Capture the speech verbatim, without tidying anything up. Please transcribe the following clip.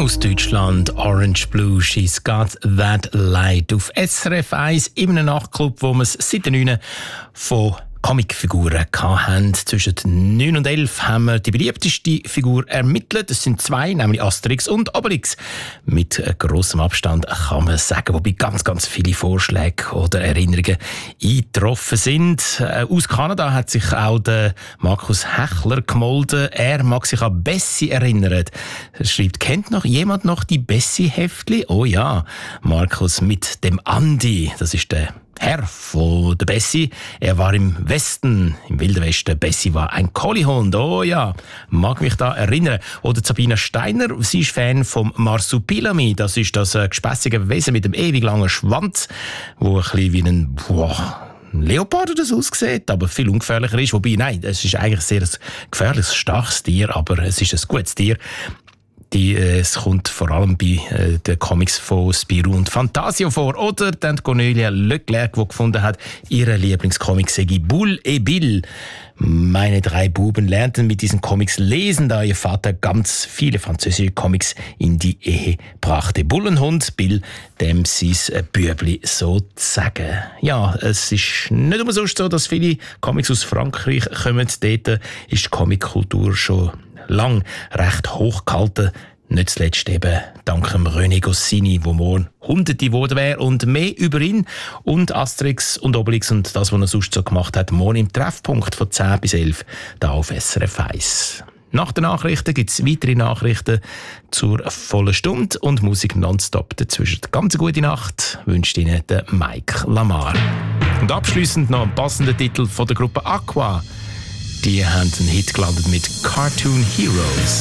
Aus Deutschland, Orange Blue, She's Got That Light. Auf S R F eins, in einem Nachtclub, wo wir es seit den neun von Comicfiguren hatten. Zwischen neun und elf haben wir die beliebteste Figur ermittelt. Es sind zwei, nämlich Asterix und Obelix. Mit grossem Abstand kann man sagen, wobei ganz, ganz viele Vorschläge oder Erinnerungen eingetroffen sind. Aus Kanada hat sich auch der Markus Hechler gemolden. Er mag sich an Bessie erinnern. Er schreibt, kennt noch jemand noch die Bessie-Heftli? Oh ja, Markus mit dem Andi. Das ist der Herr von der Bessie. Er war im Westen, im Wilden Westen. Bessie war ein Collihund. Oh ja, mag mich da erinnern. Oder Sabina Steiner, sie ist Fan vom Marsupilami. Das ist das äh, gespässige Wesen mit dem ewig langen Schwanz, wo ein bisschen wie ein, boah, ein Leopard oder so aussieht, aber viel ungefährlicher ist. Wobei, nein, es ist eigentlich sehr ein gefährliches, starkes Tier, aber es ist ein gutes Tier. Die, äh, es kommt vor allem bei äh, den Comics von Spirou und Fantasio vor. Oder dann Cornelia Leclerc, die gefunden hat, ihre Lieblingscomic sei Bull et Bill. Meine drei Buben lernten mit diesen Comics lesen, da ihr Vater ganz viele französische Comics in die Ehe brachte. Bullenhund, Bill, dem sein Bübli sozusagen. Ja, es ist nicht immer sonst so, dass viele Comics aus Frankreich kommen. Dort ist die Comickultur schon lang recht hochgehalten. Nicht zuletzt eben dank dem René Goscinny, wo morgen Hunderte geworden wäre. Und mehr über ihn und Asterix und Obelix und das, was er sonst so gemacht hat, morgen im Treffpunkt von zehn bis elf da auf S R F eins. Nach den Nachrichten gibt es weitere Nachrichten zur vollen Stunde und Musik nonstop dazwischen. Ganz gute Nacht wünscht Ihnen der Mike Lamar. Und abschliessend noch ein passender Titel von der Gruppe Aqua. Die haben einen Hit gelandet mit Cartoon Heroes.